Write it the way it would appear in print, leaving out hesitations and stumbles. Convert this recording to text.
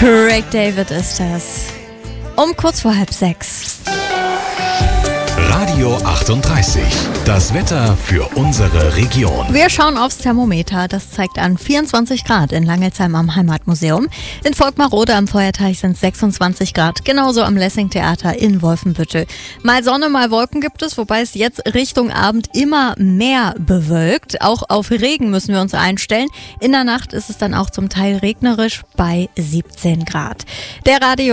Craig David ist das. Um kurz vor 5:30. Radio 38. Das Wetter für unsere Region. Wir schauen aufs Thermometer. Das zeigt an 24 Grad in Langelsheim am Heimatmuseum. In Volkmarrode am Feuerteich sind es 26 Grad. Genauso am Lessing-Theater in Wolfenbüttel. Mal Sonne, mal Wolken gibt es, wobei es jetzt Richtung Abend immer mehr bewölkt. Auch auf Regen müssen wir uns einstellen. In der Nacht ist es dann auch zum Teil regnerisch bei 17 Grad. Der Radio